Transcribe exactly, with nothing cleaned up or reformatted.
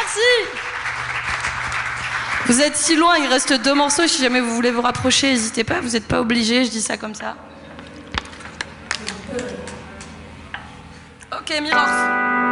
Merci. Vous êtes si loin, il reste deux morceaux. Si jamais vous voulez vous rapprocher, n'hésitez pas. Vous n'êtes pas obligés, je dis ça comme ça. Ok, Mirrors.